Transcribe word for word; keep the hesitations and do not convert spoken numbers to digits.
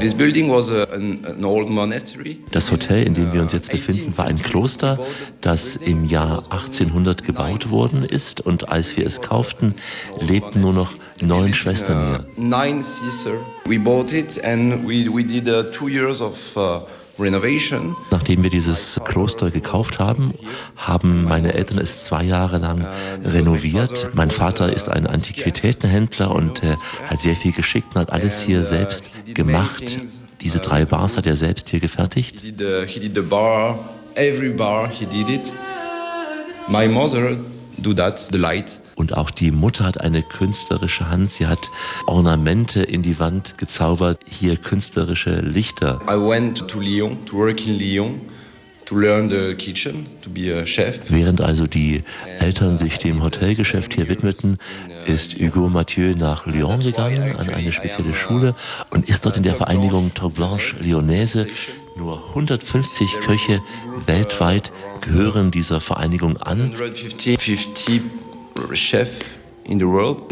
Das Hotel, in dem wir uns jetzt befinden, war ein Kloster, das im Jahr achtzehnhundert gebaut worden ist. Und als wir es kauften, lebten nur noch neun Schwestern hier. Nachdem wir dieses Kloster gekauft haben, haben meine Eltern es zwei Jahre lang renoviert. Mein Vater ist ein Antiquitätenhändler und äh, hat sehr viel geschickt und hat alles hier selbst gemacht. Diese drei Bars hat er selbst hier gefertigt. My mother do that, the light. Und auch die Mutter hat eine künstlerische Hand. Sie hat Ornamente in die Wand gezaubert, hier künstlerische Lichter. I went to Lyon, to work in Lyon, to learn the kitchen, to be a chef. Während also die Eltern sich dem Hotelgeschäft hier widmeten, ist Hugo Mathieu nach Lyon gegangen, an eine spezielle Schule und ist dort in der Vereinigung Toque Blanche Lyonnaise. Nur hundertfünfzig Köche weltweit gehören dieser Vereinigung an. hundertfünfzig chefs in the world.